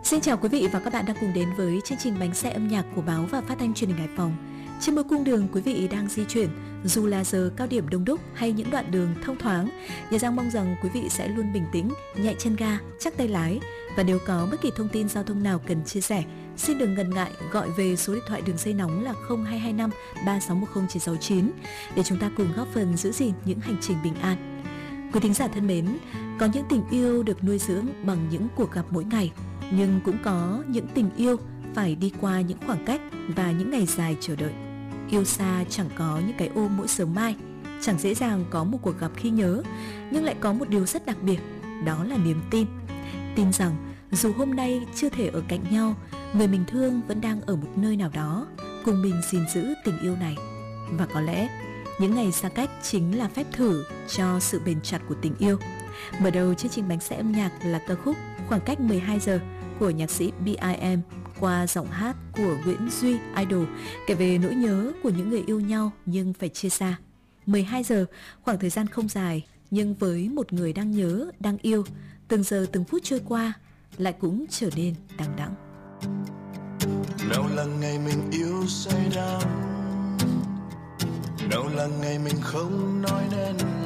Xin chào quý vị và các bạn đang cùng đến với chương trình Bánh xe âm nhạc của báo và phát thanh truyền hình Hải Phòng. Trên mỗi cung đường quý vị đang di chuyển, dù là giờ cao điểm đông đúc hay những đoạn đường thông thoáng, Nhật Giang mong rằng quý vị sẽ luôn bình tĩnh, nhẹ chân ga, chắc tay lái. Và nếu có bất kỳ thông tin giao thông nào cần chia sẻ, xin đừng ngần ngại gọi về số điện thoại đường dây nóng là 0225 3610 969 để chúng ta cùng góp phần giữ gìn những hành trình bình an. Quý thính giả thân mến, có những tình yêu được nuôi dưỡng bằng những cuộc gặp mỗi ngày, nhưng cũng có những tình yêu phải đi qua những khoảng cách và những ngày dài chờ đợi. Yêu xa chẳng có những cái ôm mỗi sớm mai, chẳng dễ dàng có một cuộc gặp khi nhớ, nhưng lại có một điều rất đặc biệt, đó là niềm tin. Tin rằng dù hôm nay chưa thể ở cạnh nhau, người mình thương vẫn đang ở một nơi nào đó, cùng mình gìn giữ tình yêu này. Và có lẽ những ngày xa cách chính là phép thử cho sự bền chặt của tình yêu. Mở đầu chương trình Bánh xe âm nhạc là ca khúc Khoảng cách 12 giờ của nhạc sĩ B.I.M qua giọng hát của Nguyễn Duy Idol, kể về nỗi nhớ của những người yêu nhau nhưng phải chia xa. 12 giờ, khoảng thời gian không dài, nhưng với một người đang nhớ, đang yêu, từng giờ từng phút trôi qua lại cũng trở nên đằng đẵng. Nào là ngày mình yêu say đắm, nào là ngày mình không nói nên